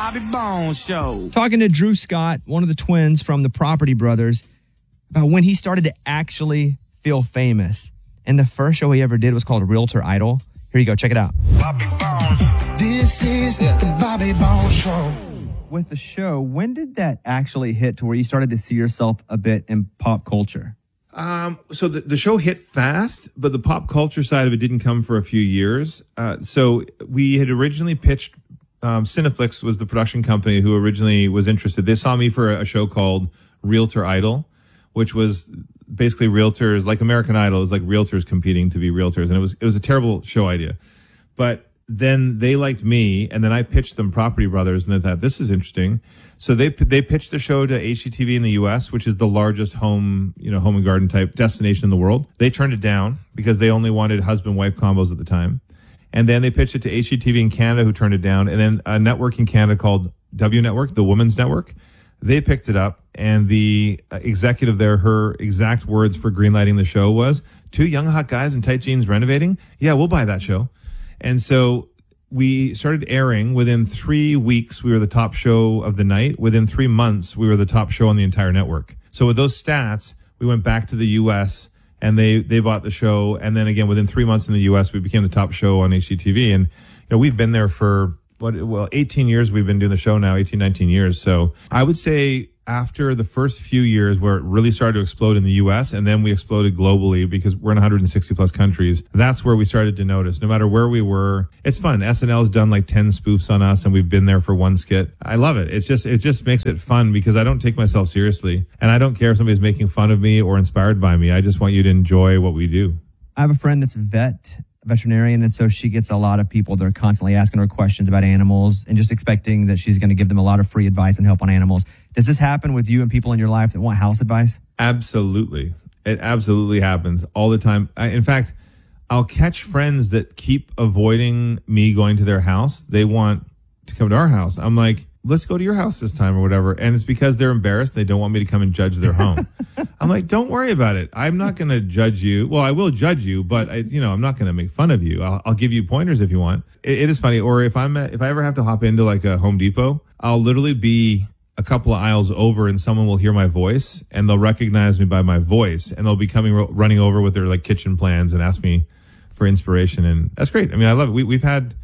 Bobby Bones Show. Talking to Drew Scott, one of the twins from the Property Brothers, about when he started to actually feel famous. And the first show he ever did was called Realtor Idol. Here you go. Check it out. Bobby Bones. This is the Bobby Bones Show. With the show, when did that actually hit to where you started to see yourself a bit in pop culture? So the show hit fast, but the pop culture side of it didn't come for a few years. So we had originally pitched, Cineflix was the production company who originally was interested. They saw me for a show called Realtor Idol, which was basically realtors, like American Idol, is like realtors competing to be realtors. And it was a terrible show idea. But then they liked me, and then I pitched them Property Brothers, and they thought, this is interesting. So they pitched the show to HGTV in the U.S., which is the largest home and garden type destination in the world. They turned it down because they only wanted husband-wife combos at the time. And then they pitched it to HGTV in Canada, who turned it down. And then a network in Canada called W Network, the Women's Network, they picked it up. And the executive there, her exact words for greenlighting the show was, 2 young hot guys in tight jeans renovating? Yeah, we'll buy that show. And so we started airing. Within 3 weeks, we were the top show of the night. Within 3 months, we were the top show on the entire network. So with those stats, we went back to the U.S., and they bought the show. And then again, within 3 months in the U.S., we became the top show on HGTV. And we've been there for 18 years. We've been doing the show now, 18, 19 years. So I would say after the first few years where it really started to explode in the U.S. and then we exploded globally because we're in 160 plus countries, that's where we started to notice. No matter where we were, it's fun. SNL's done like 10 spoofs on us and we've been there for one skit. I love it. It just makes it fun because I don't take myself seriously and I don't care if somebody's making fun of me or inspired by me. I just want you to enjoy what we do. I have a friend that's veterinarian, and so she gets a lot of people that are constantly asking her questions about animals and just expecting that she's going to give them a lot of free advice and help on animals. Does this happen with you and people in your life that want house advice? Absolutely. It absolutely happens all the time. In fact, I'll catch friends that keep avoiding me going to their house. They want to come to our house. I'm like, let's go to your house this time or whatever. And it's because they're embarrassed. They don't want me to come and judge their home. I'm like, don't worry about it. I'm not going to judge you. Well, I will judge you, but I'm not going to make fun of you. I'll give you pointers if you want. It is funny. Or if I ever have to hop into like a Home Depot, I'll literally be a couple of aisles over and someone will hear my voice and they'll recognize me by my voice and they'll be running over with their like kitchen plans and ask me for inspiration. And that's great. I mean, I love it. We've had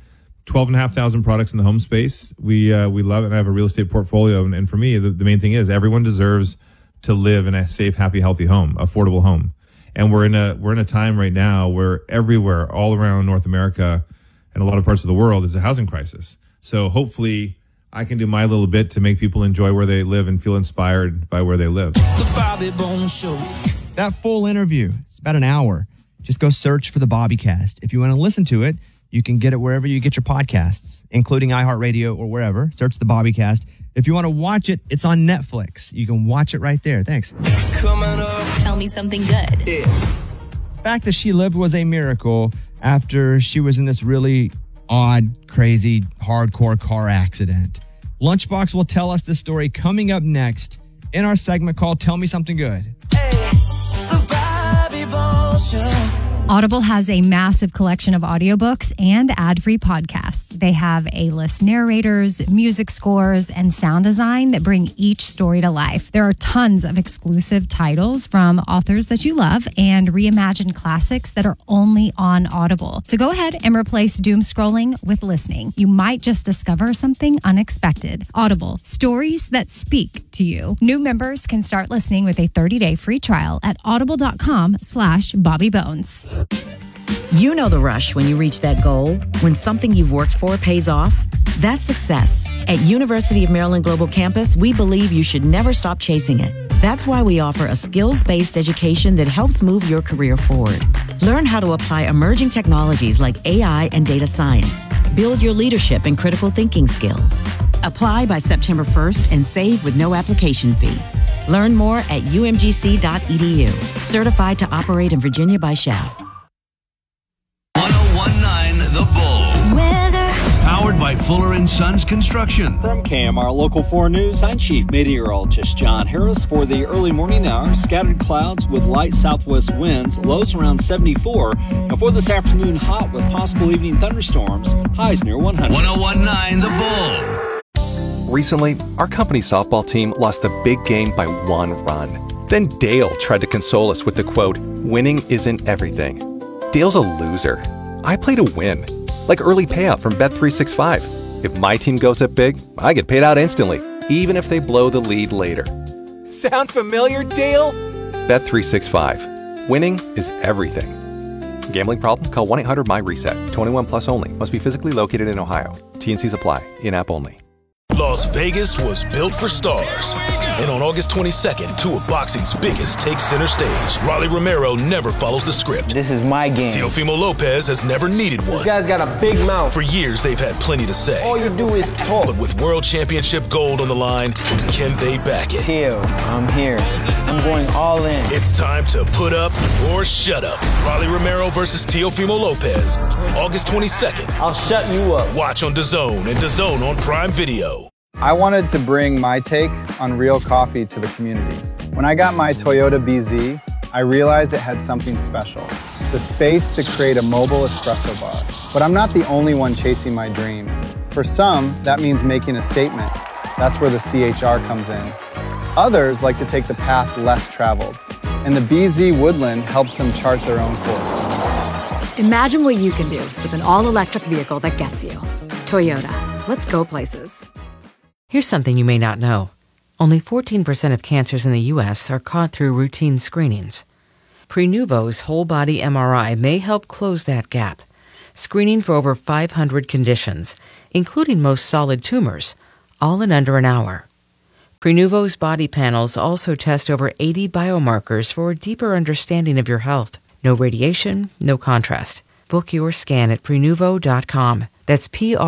12,500 products in the home space. We love it. And I have a real estate portfolio. And for me, the main thing is everyone deserves to live in a safe, happy, healthy home, affordable home. And we're in a time right now where everywhere, all around North America and a lot of parts of the world is a housing crisis. So hopefully I can do my little bit to make people enjoy where they live and feel inspired by where they live. The Bobby Bones Show. That full interview, it's about an hour. Just go search for the Bobbycast. If you want to listen to it, you can get it wherever you get your podcasts, including iHeartRadio or wherever. Search the Bobbycast. If you want to watch it, it's on Netflix. You can watch it right there. Thanks. Coming up. Tell me something good. Yeah. The fact that she lived was a miracle after she was in this really odd, crazy, hardcore car accident. Lunchbox will tell us the story coming up next in our segment called Tell Me Something Good. Hey. The Bobby Bones Show. Audible has a massive collection of audiobooks and ad-free podcasts. They have A-list narrators, music scores, and sound design that bring each story to life. There are tons of exclusive titles from authors that you love and reimagined classics that are only on Audible. So go ahead and replace doom scrolling with listening. You might just discover something unexpected. Audible, stories that speak to you. New members can start listening with a 30-day free trial at audible.com/BobbyBones. You know the rush when you reach that goal, when something you've worked for pays off. That's success. At University of Maryland Global Campus, we believe you should never stop chasing it. That's why we offer a skills-based education that helps move your career forward. Learn how to apply emerging technologies like AI and data science. Build your leadership and critical thinking skills. Apply by September 1st and save with no application fee. Learn more at umgc.edu. Certified to operate in Virginia by Shell. 1019 The Bull. Weather. Powered by Fuller & Sons Construction. From KMR Local 4 News, I'm Chief Meteorologist John Harris. For the early morning hours, scattered clouds with light southwest winds, lows around 74. And for this afternoon, hot with possible evening thunderstorms, highs near 100. 1019 The Bull. Recently, our company softball team lost the big game by 1 run. Then Dale tried to console us with the quote, "Winning isn't everything." Dale's a loser. I play to win. Like early payout from Bet365. If my team goes up big, I get paid out instantly, even if they blow the lead later. Sound familiar, Dale? Bet365. Winning is everything. Gambling problem? Call 1-800-MY-RESET. 21 plus only. Must be physically located in Ohio. T&Cs apply. In-app only. Las Vegas was built for stars. And on August 22nd, 2 of boxing's biggest take center stage. Rolly Romero never follows the script. This is my game. Teofimo Lopez has never needed one. This guy's got a big mouth. For years, they've had plenty to say. All you do is talk. But with World Championship gold on the line, can they back it? Teo, I'm here. I'm going all in. It's time to put up or shut up. Rolly Romero versus Teofimo Lopez. August 22nd. I'll shut you up. Watch on DAZN and DAZN on Prime Video. I wanted to bring my take on real coffee to the community. When I got my Toyota BZ, I realized it had something special, the space to create a mobile espresso bar. But I'm not the only one chasing my dream. For some, that means making a statement. That's where the CHR comes in. Others like to take the path less traveled, and the BZ Woodland helps them chart their own course. Imagine what you can do with an all-electric vehicle that gets you. Toyota. Let's go places. Here's something you may not know. Only 14% of cancers in the U.S. are caught through routine screenings. Prenuvo's whole-body MRI may help close that gap, screening for over 500 conditions, including most solid tumors, all in under an hour. Prenuvo's body panels also test over 80 biomarkers for a deeper understanding of your health. No radiation, no contrast. Book your scan at Prenuvo.com. That's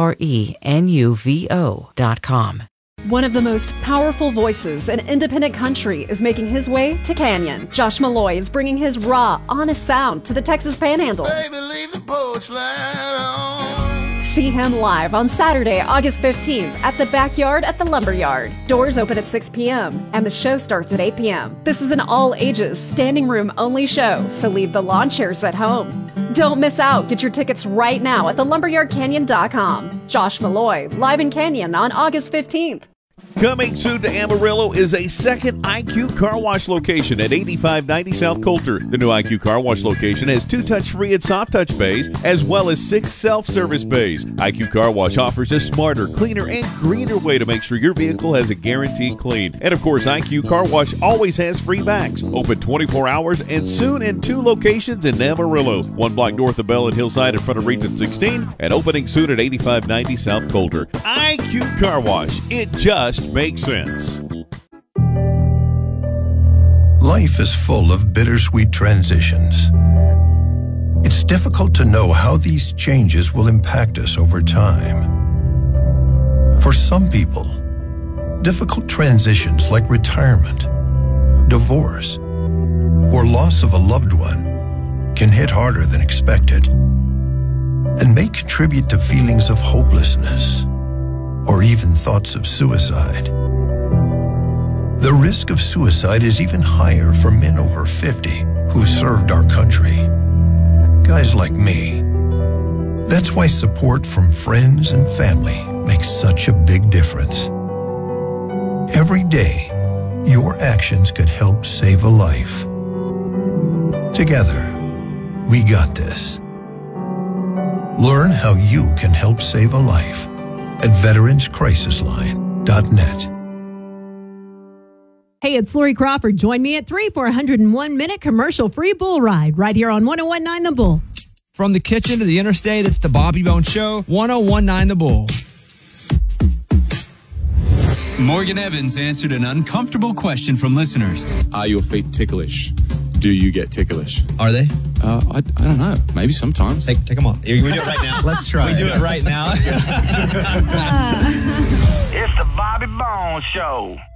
Prenuvo.com. One of the most powerful voices in independent country is making his way to Canyon. Josh Malloy is bringing his raw, honest sound to the Texas Panhandle. Baby, leave the porch light on. See him live on Saturday, August 15th at the Backyard at the Lumberyard. Doors open at 6 p.m. and the show starts at 8 p.m. This is an all-ages, standing room only show, so leave the lawn chairs at home. Don't miss out. Get your tickets right now at thelumberyardcanyon.com. Josh Malloy, live in Canyon on August 15th. Coming soon to Amarillo is a second IQ Car Wash location at 8590 South Coulter. The new IQ Car Wash location has 2 touch-free and soft touch bays, as well as 6 self-service bays. IQ Car Wash offers a smarter, cleaner, and greener way to make sure your vehicle has a guaranteed clean. And of course, IQ Car Wash always has free backs. Open 24 hours and soon in 2 locations in Amarillo. 1 block north of Bell and Hillside in front of Region 16, and opening soon at 8590 South Coulter. IQ Car Wash. It just makes sense. Life is full of bittersweet transitions. It's difficult to know how these changes will impact us over time. For some people, difficult transitions like retirement, divorce, or loss of a loved one can hit harder than expected and may contribute to feelings of hopelessness or even thoughts of suicide. The risk of suicide is even higher for men over 50 who served our country. Guys like me. That's why support from friends and family makes such a big difference. Every day, your actions could help save a life. Together, we got this. Learn how you can help save a life at veteranscrisisline.net. Hey, it's Lori Crawford. Join me at 3 for a 101-minute commercial-free bull ride right here on 101.9 The Bull. From the kitchen to the interstate, it's the Bobby Bone Show, 101.9 The Bull. Morgan Evans answered an uncomfortable question from listeners. Are your feet ticklish? Do you get ticklish? Are they? I don't know. Maybe sometimes. Take them off. We do it right now. Let's try. We do it right now. It's the Bobby Bone Show.